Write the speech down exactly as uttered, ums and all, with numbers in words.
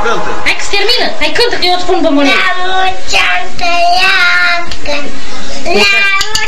cântă. Hai că se termină. Hai cântă că eu îți spun bombonie. La mulți ani trăiască. La